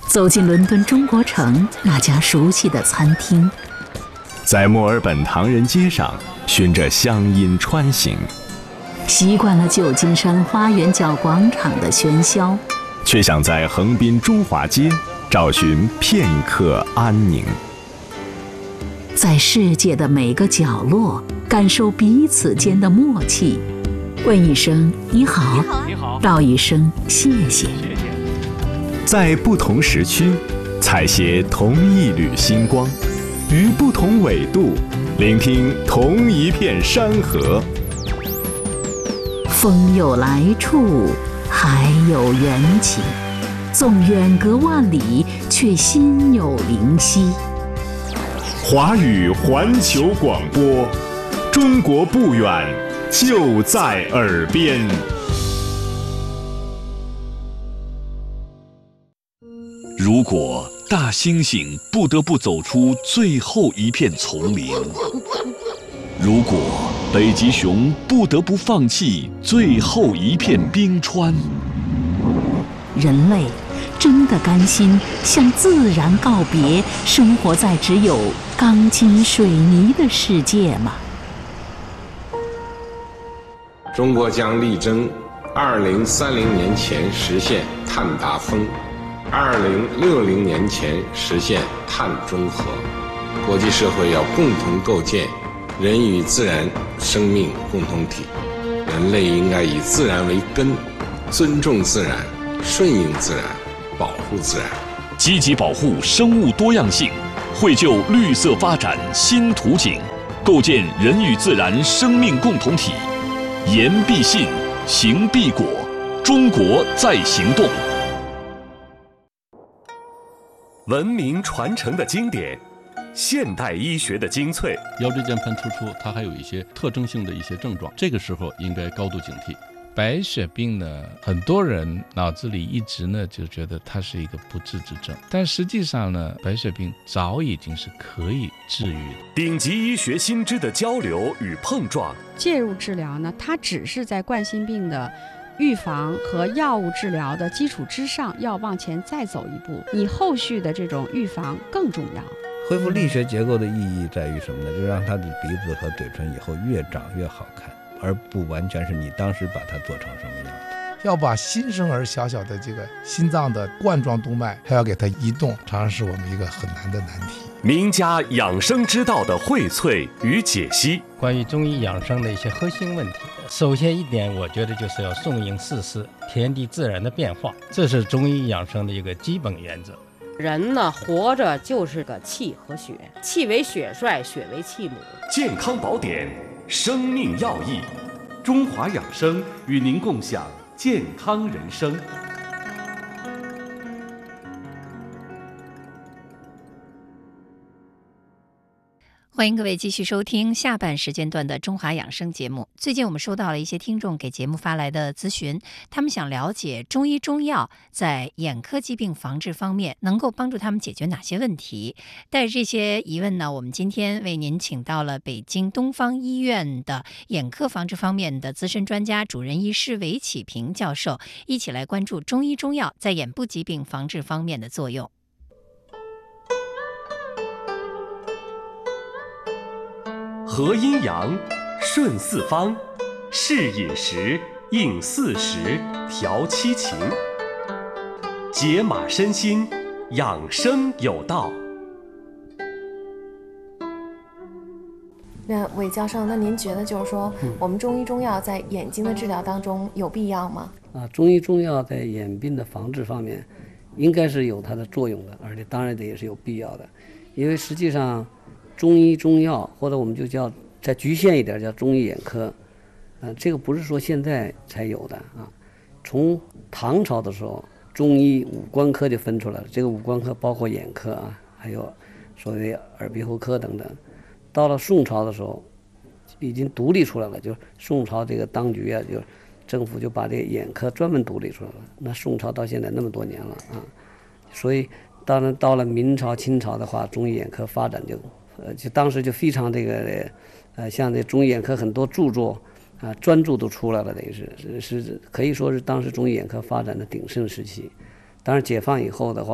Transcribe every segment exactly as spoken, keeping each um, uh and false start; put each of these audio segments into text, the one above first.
走进伦敦中国城那家熟悉的餐厅， 在墨尔本唐人街上循着乡音穿行， 习惯了旧金山花园角广场的喧嚣， 却想在横滨中华街找寻片刻安宁。 在世界的每个角落感受彼此间的默契，问一声你好， 你好， 道一声谢谢。 在不同时区采撷同一缕星光，于不同纬度聆听同一片山河。 风有来处，海有缘起，纵远隔万里，却心有灵犀。 华语环球广播，中国不远，就在耳边。 如果大猩猩不得不走出最后一片丛林，如果北极熊不得不放弃最后一片冰川， 人类真的甘心向自然告别，生活在只有钢筋水泥的世界吗？ 中国将力争二零三零年前实现碳达峰，二零六零年前实现碳中和。国际社会要共同构建人与自然生命共同体，人类应该以自然为根，尊重自然，顺应自然，保护自然， 积极保护生物多样性，绘就绿色发展新图景，构建人与自然生命共同体。言必信，行必果，中国在行动。 文明传承的经典，现代医学的精粹。 腰椎间盘突出，它还有一些特征性的一些症状，这个时候应该高度警惕。白血病呢，很多人脑子里一直呢就觉得它是一个不治之症，但实际上呢，白血病早已经是可以治愈的。 顶级医学新知的交流与碰撞， 介入治疗呢，它只是在冠心病的预防和药物治疗的基础之上，要往前再走一步，你后续的这种预防更重要。 恢复力学结构的意义在于什么呢？就让他的鼻子和嘴唇以后越长越好看，而不完全是你当时把它做成什么样子。 要把新生儿小小的这个心脏的冠状动脉还要给它移动，常常是我们一个很难的难题。 名家养生之道的荟萃与解析， 关于中医养生的一些核心问题，首先一点，我觉得就是要顺应四时，天地自然的变化，这是中医养生的一个基本原则。 人呢，活着就是个气和血，气为血帅，血为气母。 健康宝典，生命要义，中华养生与您共享健康人生。 欢迎各位继续收听下半时间段的中华养生节目。最近我们收到了一些听众给节目发来的咨询，他们想了解中医中药在眼科疾病防治方面能够帮助他们解决哪些问题。带着这些疑问呢，我们今天为您请到了北京东方医院的眼科防治方面的资深专家主任医师韦启平教授，一起来关注中医中药在眼部疾病防治方面的作用。 合阴阳，顺四方，适饮食，应四时，调七情，解码身心，养生有道。 那韦教授，那您觉得就是说，嗯、我们中医中药在眼睛的治疗当中有必要吗？ 啊，中医中药在眼病的防治方面，应该是有它的作用的，而且当然的也是有必要的，因为实际上。中医中药，或者我们就叫再局限一点叫中医眼科，呃，这个不是说现在才有的啊。从唐朝的时候，中医五官科就分出来了，这个五官科包括眼科啊，还有所谓耳鼻喉科等等。到了宋朝的时候，已经独立出来了，就宋朝这个当局啊，就政府就把这个眼科专门独立出来了。那宋朝到现在那么多年了啊，所以当然到了明朝、清朝的话，中医眼科发展就。呃，就当时就非常这个，呃，像这中医眼科很多著作啊，专著都出来了，等于是是是可以说是当时中医眼科发展的鼎盛时期。当然解放以后的话，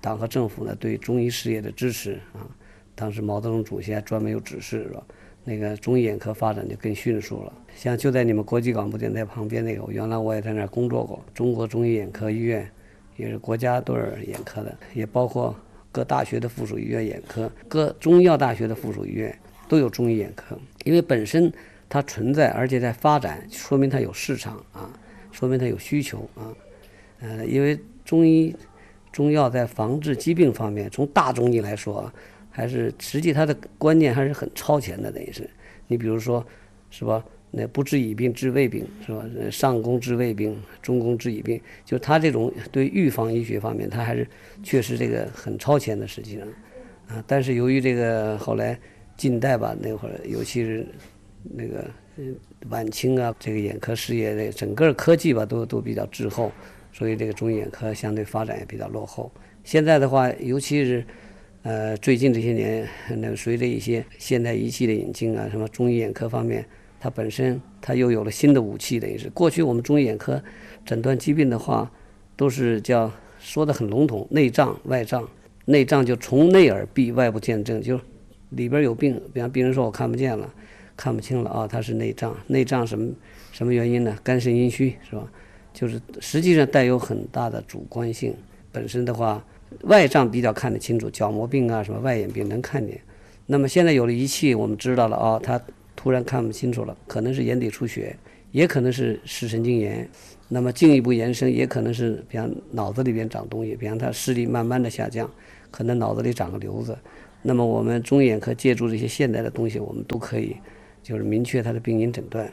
党和政府呢对中医事业的支持啊，当时毛泽东主席还专门有指示，是吧？那个中医眼科发展就更迅速了。像就在你们国际广播电台旁边那个，原来我也在那儿工作过，中国中医眼科医院也是国家队眼科的，也包括各大学的附属医院眼科，各中医药大学的附属医院都有中医眼科。因为本身它存在，而且在发展，说明它有市场啊，说明它有需求啊。呃，因为中医中药在防治疾病方面，从大中医来说，还是实际它的观念还是很超前的，等于是。你比如说，是吧？那不治已病治未病，是吧？上工治未病，中工治已病，就它这种对预防医学方面，它还是确实这个很超前的，实际上啊。但是由于这个后来近代吧，那会儿尤其是那个晚清啊，这个眼科事业的整个科技吧，都都比较滞后。所以这个中医眼科相对发展也比较落后。现在的话，尤其是呃最近这些年，那随着一些现代仪器的引进啊，什么中医眼科方面，它本身它又有了新的武器，等于是过去我们中医眼科诊断疾病的话，都是叫说的很笼统，内障外障。内障就从内而闭，外部见证，就里边有病，比方病人说我看不见了，看不清了啊，它是内障。内障什么什么原因呢？肝肾阴虚，是吧？就是实际上带有很大的主观性。本身的话，外障比较看得清楚，角膜病啊，什么外眼病能看见。那么现在有了仪器，我们知道了啊，他突然看不清楚了，可能是眼底出血，也可能是视神经炎。那么进一步延伸，也可能是比方脑子里边长东西，比方他视力慢慢的下降，可能脑子里长个瘤子。那么我们中医眼科借助这些现代的东西，我们都可以就是明确它的病因诊断。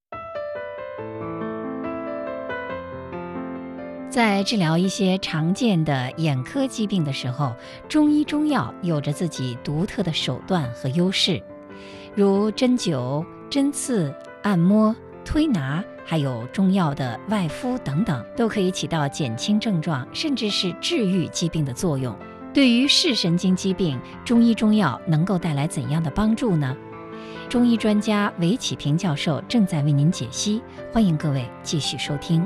在治疗一些常见的眼科疾病的时候，中医中药有着自己独特的手段和优势，如针灸、针刺、按摩、推拿，还有中药的外敷等等，都可以起到减轻症状，甚至是治愈疾病的作用。对于视神经疾病，中医中药能够带来怎样的帮助呢？中医专家韦启平教授正在为您解析，欢迎各位继续收听。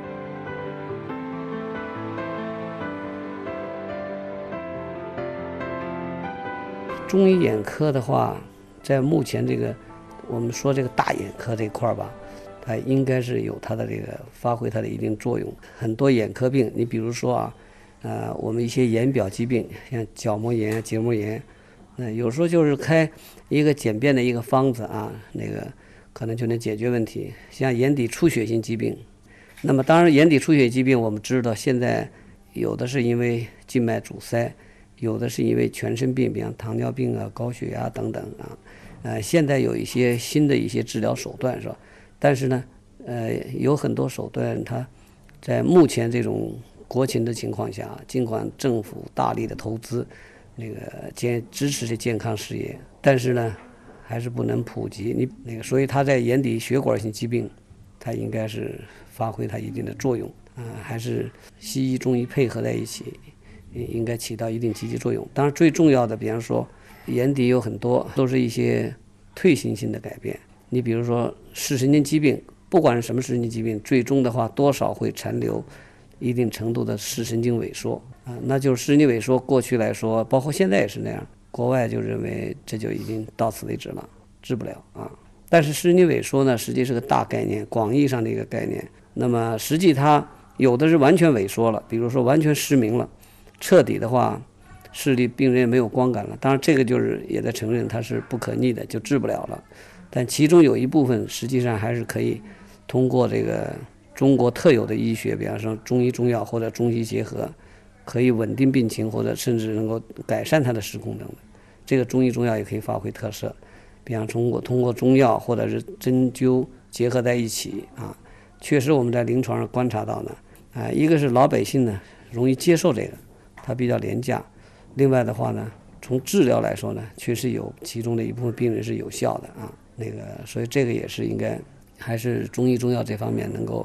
中医眼科的话，在目前这个我们说这个大眼科这块吧，它应该是有它的这个发挥它的一定作用。很多眼科病，你比如说啊，呃，我们一些眼表疾病，像角膜炎、结膜炎，那、呃、有时候就是开一个简便的一个方子啊，那个可能就能解决问题。像眼底出血性疾病，那么当然眼底出血疾病我们知道现在有的是因为静脉阻塞，有的是因为全身病，比方糖尿病啊、高血压等等啊。呃，现在有一些新的一些治疗手段，是吧？但是呢，呃，有很多手段，它在目前这种国情的情况下，尽管政府大力的投资，那个健支持这健康事业，但是呢，还是不能普及。你那个，所以它在眼底血管性疾病，它应该是发挥它一定的作用啊、呃，还是西医中医配合在一起，应该起到一定积极作用。当然，最重要的，比方说眼底有很多都是一些退行性的改变。你比如说视神经疾病，不管是什么视神经疾病，最终的话多少会残留一定程度的视神经萎缩啊，那就是视神经萎缩。过去来说，包括现在也是那样，国外就认为这就已经到此为止了，治不了啊。但是视神经萎缩呢，实际是个大概念，广义上的一个概念。那么实际它有的是完全萎缩了，比如说完全失明了，彻底的话视力病人也没有光感了。当然这个就是也在承认它是不可逆的，就治不了了。但其中有一部分实际上还是可以通过这个中国特有的医学，比方说中医中药或者中西结合，可以稳定病情，或者甚至能够改善它的视功能的。这个中医中药也可以发挥特色，比方通过通过中药或者是针灸结合在一起啊，确实我们在临床上观察到呢，啊，一个是老百姓呢容易接受这个，它比较廉价；另外的话呢，从治疗来说呢，确实有其中的一部分病人是有效的啊。那个，所以这个也是应该，还是中医中药这方面能够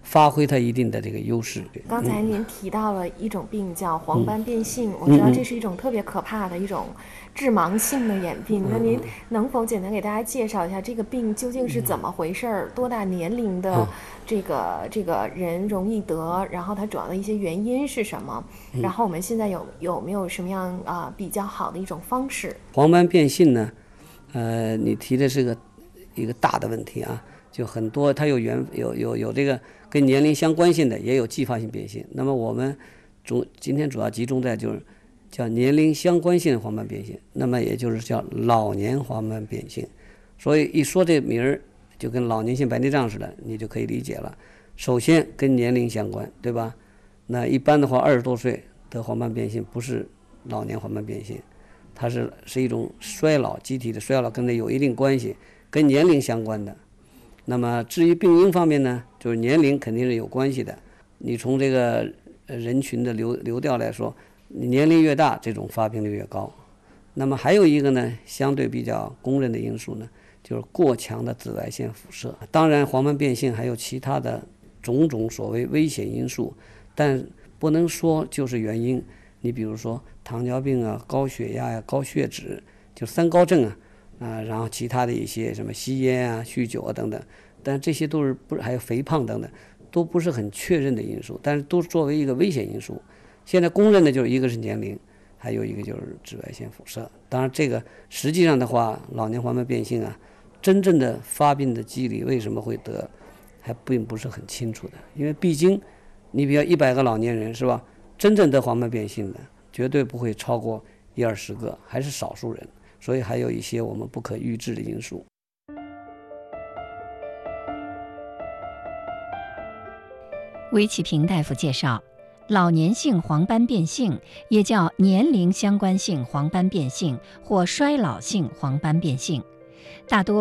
发挥它一定的这个优势。 刚才您提到了一种病叫黄斑变性，嗯、我知道这是一种特别可怕的一种致盲性的眼病。嗯、那您能否简单给大家介绍一下这个病究竟是怎么回事儿？嗯、多大年龄的这个、嗯、这个人容易得？然后它主要的一些原因是什么？嗯、然后我们现在有有没有什么样啊、呃、比较好的一种方式？ 黄斑变性呢，呃，你提的是个一个大的问题啊。就很多，它有原有有有这个跟年龄相关性的，也有继发性变性。那么我们主今天主要集中在就是叫年龄相关性黄斑变性，那么也就是叫老年黄斑变性。所以一说这名儿，就跟老年性白内障似的，你就可以理解了。首先跟年龄相关，对吧？那一般的话，二十多岁得黄斑变性不是老年黄斑变性，它是是一种衰老，机体的衰老跟这有一定关系，跟年龄相关的。那么至于病因方面呢，就是年龄肯定是有关系的。你从这个人群的流流调来说，你年龄越大，这种发病率越高。那么还有一个呢，相对比较公认的因素呢，就是过强的紫外线辐射。当然，黄斑变性还有其他的种种所谓危险因素，但不能说就是原因。你比如说糖尿病啊、高血压呀、啊、高血脂，就三高症啊。啊，然后其他的一些什么吸烟啊、酗酒啊等等，但这些都是不还有肥胖等等，都不是很确认的因素，但是都作为一个危险因素。现在公认的就是一个是年龄，还有一个就是紫外线辐射。当然，这个实际上的话，老年黄斑变性啊，真正的发病的机理为什么会得，还并不是很清楚的。因为毕竟，你比如一百个老年人是吧，真正得黄斑变性的绝对不会超过一二十个，还是少数人。所以还有一些我们不可预知的因素。 韦启平大夫介绍，老年性黄斑变性也叫年龄相关性黄斑变性或衰老性黄斑变性，大多